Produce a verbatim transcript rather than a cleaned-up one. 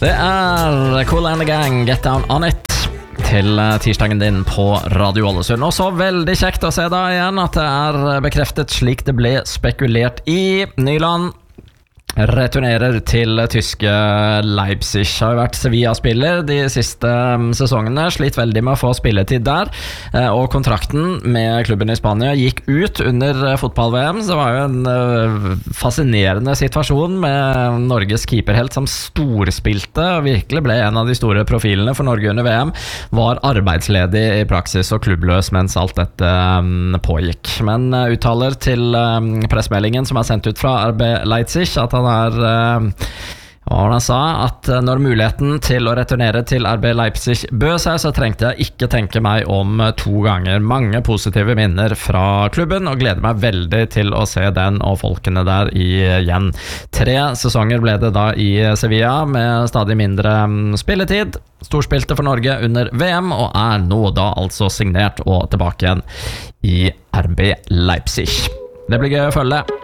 Det er Kool and the Gang, Get Down On It til tirsdagen din på Radio Ålesund. Og så veldig kjekt å se da igjen at det er bekreftet slik det ble spekulert i. Nyland returnerer til tyske Leipzig. Har jo vært Sevilla-spiller de siste sesongene, slitt veldig med å få spilletid der, og kontrakten med klubben i Spania gikk ut under fotball-V M. Så det var jo en fascinerende situasjon med Norges keeperhelt som storspilte og virkelig ble en av de store profilene for Norge under V M, var arbeidsledig i praksis og klubbløs mens alt dette pågikk. Men uttaler til pressmeldingen som er sendt ut fra R B Leipzig at han er, hva var det han sa, at når muligheten til å returnere til R B Leipzig bød seg, så trengte jeg ikke tenke meg om to ganger. Mange positive minner fra klubben, og gleder meg veldig til å se den og folkene der igjen. Tre sesonger ble det da i Sevilla, med stadig mindre spilletid. Storspilte for Norge under V M, og er nå da altså signert og tilbake igjen i R B Leipzig. Det blir gøy å følge.